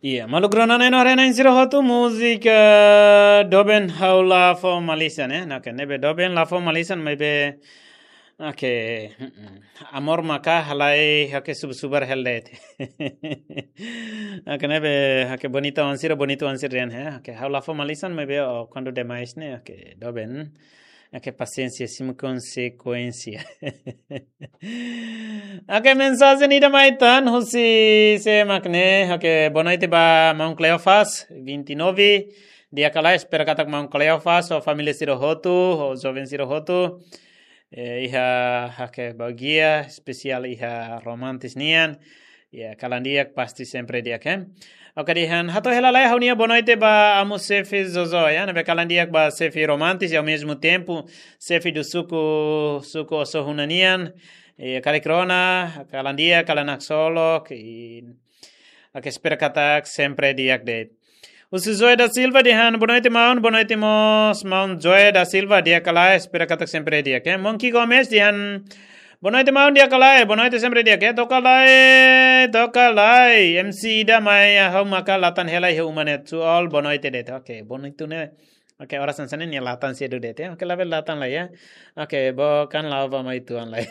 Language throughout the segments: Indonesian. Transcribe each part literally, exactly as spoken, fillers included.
Iya, malugrana neno arena insiro hotu musika doben haula fo malisan eh nak nebe doben la fo malisan mebe ake amor maka halai hake sub subar heldet ake nebe hake bonito ansiro bonito ansir ren he hake haula fo malisan mebe o quando demais ne ake doben ake paciência sim consequência ake mensagem ni damaitan husi se makne ake bonaite ba Mount Cleophas vinte e nove dia kala espera katak Mount Cleophas o família siro hotu o jovem siro hotu iha hake bagia spesial iha romantis nian ya kalandiak pasti sempre dia ken okadihan hato helalai haunia bonoite ba amu sefi zozo ya nabe kalandiak ba sefi romantis e ao mesmo tempo sefi do suco suco sohunanian e kalikrona kalandia kalanak solo e ak espera katak sempre diak de Usi Joy da Silva dihan bonoite maun bonoite mos maun Joy da Silva dia kala espera katak sempre dia ke Monkey Gomez dihan bonoite maun dia kala bonoite sempre dia ke tokalai tokalai M C da mai hau maka latan helai hu manet to all bonoite det okay bonoite ne okay orasan sanen ni latan se do det okay level latan la ya okay bo kan lava mai tuan lai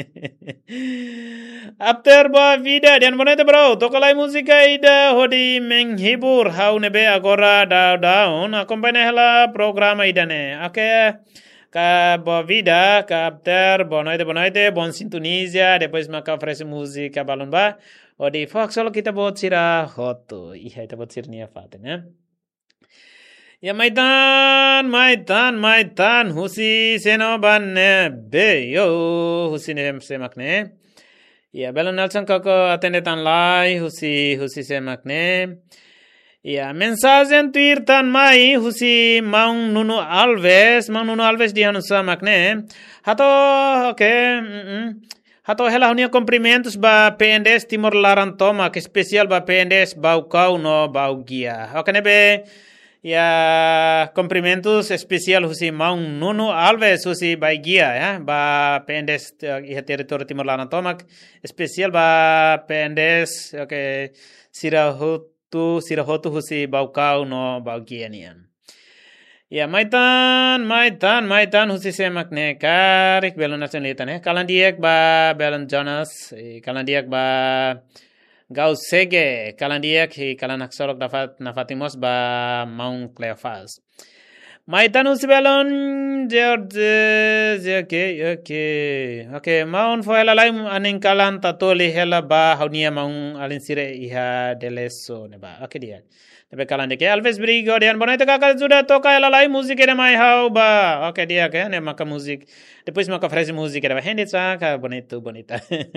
after ba vida dan bonoite bro tokalai musika ida hodi menghibur hau nebe agora da down akompane hela programa ida ne okay ka bo vida ka after bonoite bonoite bon sintonia depois maka oferece música balon ba odi fox solo kita bot sira hoto iha ita bot sirnia faten né Ya maitan maitan maitan husi seno banne be yo husi ne semakne ya belon Nelson koko atende tan lai husi husi semakne ya mensajen tuir tan mai husi maung Nuno Alves maung Nuno Alves dianu samakne hato okay mm, hato hela hunia cumprimentos ba P N D S Timor Larantoma que especial ba P N D S Baucau no Baugia okay be ya cumprimentos especial husi maung Nuno Alves husi baigia ya ba P N D S iha territorio Timor Larantoma especial ba P N D S okay sirahotu sirahotu husi Baucau no Baugia nian ya maitan maitan maitan husi semak ne karik belon nasen litan eh kalandiak ba belon Jonas kalandiak ba Gau sege kalandiak hi kalanak sorok dapat nafatimos ba Mount Cleophas. Maitan husi belon George okay okay okay Mount foela lai aning kalan tatoli hela ba haunia Mount alinsire iha deleso ne ba okay dia. Tapi kalan deke Alves Brigo dian bonoite kakak sudah toka ela lai musik ere mai hau ba okay dia ke ne maka musik depois maka frase musik ere hende saka bonito bonita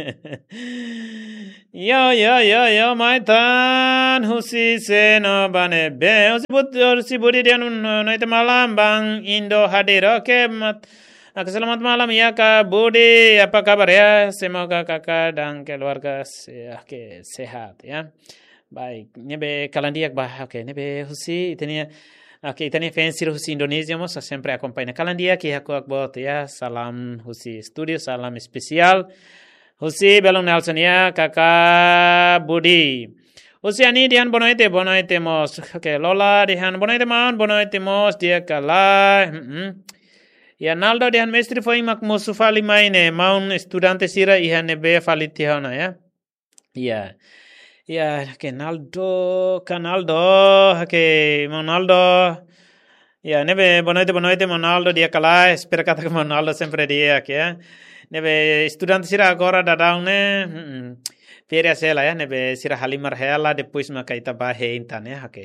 yo yo yo yo maitan husi seno bane be husi but husi budi dian noite malam bang Indo hadir okay mat selamat malam ya Kak Budi apa kabar ya semoga kakak dan keluarga okay, sehat ya baik nebe kalandiak bah okay nebe husi itania okay itania fancy husi Indonesia mos sempre acompanha kalandiak ya aku akbot ya salam husi studio salam spesial husi belong Nelson ya kakak Budi husi ani dihan bonoite bonoite mos okay Lola dihan bonoite maun bonoite mos dia kala mm-hmm. Ya Naldo dihan mestri foi mak mosufali maine maun estudante sira ihan nebe falitiana ya ya Ya, que Naldo, Canaldo, que Monaldo. Ya, nebe bonoite bonoite Monaldo dia kala, espera kata que Monaldo sempre dia que ya. Nebe estudante sira agora da down ne. Feria sela ya, nebe sira halimar hela depois makaita ba heinta ne, que.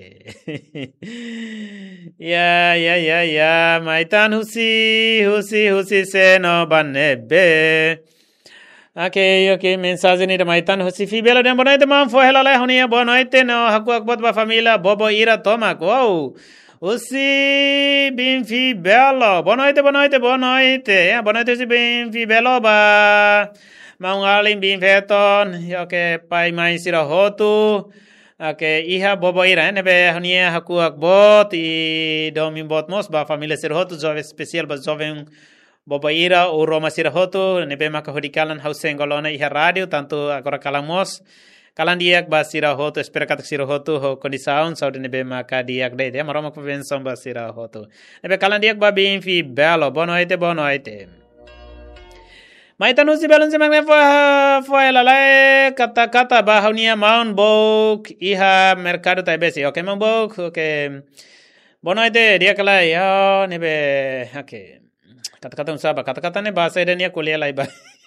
Ya, ya, ya, ya, maitan husi, husi, husi seno banebe. Okay, okay, mensagem ni damaitan husi fibela dan bonoite mam fo hela lai honia bonoite no haku akbot ba família bobo ira toma wow husi bim fibela bonoite bonoite bonoite ya bonoite husi bim fibela ba maungalim bim feton okay pai mai sira hotu okay iha bobo ira nebe honia haku akbot i domin bot mos ba família sira hotu jovem especial ba jovem Bobaira o Roma Sirahoto, nebe maka hodikalan hausengolona iha radio, tanto agora kalamos, kalan diak ba sira hoto espera katak sira hoto ho condição saúde nebe maka diak de de maroma convenção ba sira hoto nebe kalan diak ba bem fi belo boa noite boa noite. Maita nusi belon si magne foi foi la lai kata kata ba haunia maun bok iha mercado tai besi oke maun bok oke boa noite dia kala ya nebe oke kata kata usaba kata kata ne bahasa idania kuliah lai ba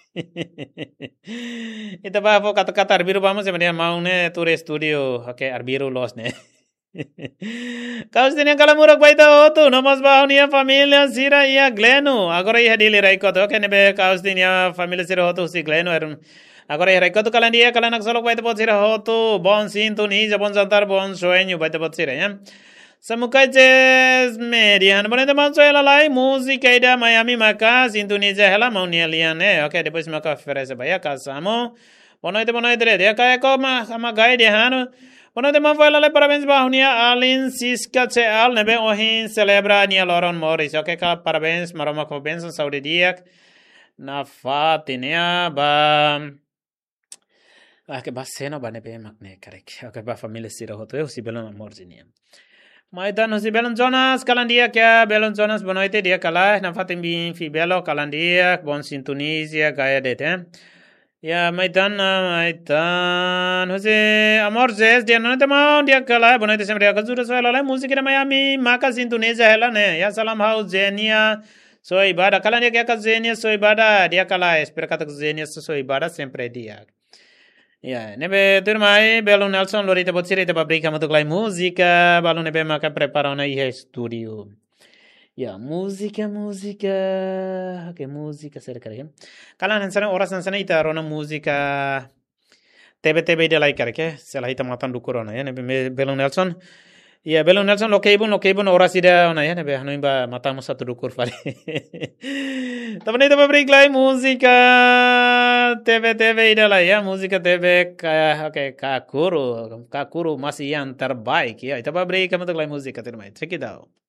ita ba fo kata kata arbiru vamos se madia maun ne tour studio oke arbiru los ne Kaus tinia kala murak baita hotu nomos bahaunia familia sira ia Gleno agora ia dili raiko to ke nebe kaus tinia familia sira hotu si Gleno er agora ia raiko to kala dia kala nak solok baita pot sira hotu bon sintonia bon jantar bon sonho baita pot sira ya Samukajes median bonita mansoela lai música ida Miami maka sintonia hela maunia liane oke depois maka oferece baya kasamo boa noite boa noite dia kaya ko ma ama gai dia hano Boa noite, foi lá parabéns bahunia Alin Siska ce al nebe ohin celebra nia Loron Morris. Oke ka parabéns maroma ko benson saudi diak na fatinia ba ah ke baseno ba nebe makne karek. Oke ba família sira hoto eu si belon amorzinia. Maitan si belon Jonas kalandia kya belon Jonas boa noite dia kala na fatim bin fi belo kalandia bon sintonisia gaya dete. Ya maitan maitan Jose amor zes dia não tem mal dia kala bonita sempre dia kazura só ela música da Miami maka sintonesa ela né ya salam house Zenia so ibada kala dia que Zenia so ibada dia kala espera kata Zenia so ibada sempre dia ya nebe turmai Belo Nelson Lorita botsire te pabrika matuk lai música balu nebe maka prepara na ihe studio Ya, música, música. Oke, música serka ya. Kala nansana ora nansana ita rona música. T V T V de like kareke. Sela ita matan dukurona ya nebe Belo Nelson. Ya, Belo Nelson lokebun lokebun ora sida ona ya nebe hanu imba matamu satu dukur fare. Tapi ita pabrik lai música. T V T V ida lah ya, música T V kayak oke kakuru, kakuru masih yang terbaik ya. Ita pabrik kamu tuh lai música terbaik. Check it out.